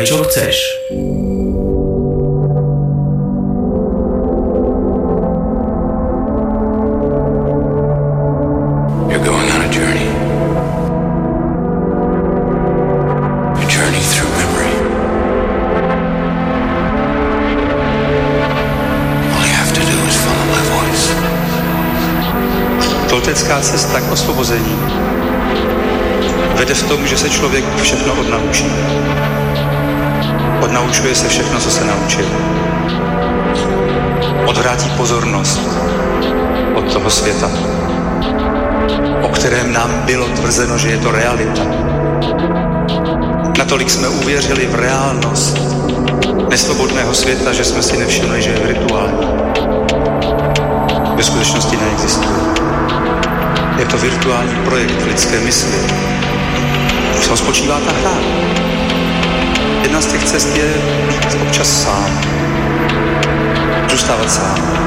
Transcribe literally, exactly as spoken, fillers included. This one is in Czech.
Dělej, čo chceš. You're going on a journey. A journey through memory. All you have to do is follow my voice. Toltecká cesta k osvobození vede v tom, že se člověk všechno odnaučí. Odnaučuje se všechno, co se naučil. Odvrátí pozornost od toho světa, o kterém nám bylo tvrzeno, že je to realita. Natolik jsme uvěřili v reálnost nesvobodného světa, že jsme si nevšimli, že je virtuální. Ve skutečnosti neexistuje. Je to virtuální projekt lidské mysli. V tom spočívá ta hra. Jedna z těch cest je být občas sám. Zůstávat sám.